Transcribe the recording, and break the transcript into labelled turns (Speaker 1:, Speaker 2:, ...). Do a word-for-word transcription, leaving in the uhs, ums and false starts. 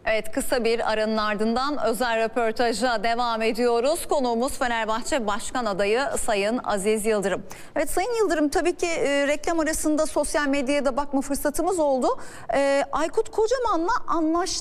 Speaker 1: Evet, kısa bir aranın ardından özel röportaja devam ediyoruz. Konuğumuz Fenerbahçe Başkan Adayı Sayın Aziz Yıldırım. Evet Sayın Yıldırım, tabii ki e, reklam arasında sosyal medyaya da bakma fırsatımız oldu. E, Aykut Kocaman'la anlaştı